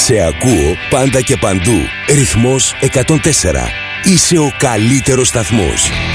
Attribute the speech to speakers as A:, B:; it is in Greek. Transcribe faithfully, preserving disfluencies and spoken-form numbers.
A: Σε ακούω πάντα και παντού. Ρυθμός εκατόν τέσσερα. Είσαι ο καλύτερος σταθμός.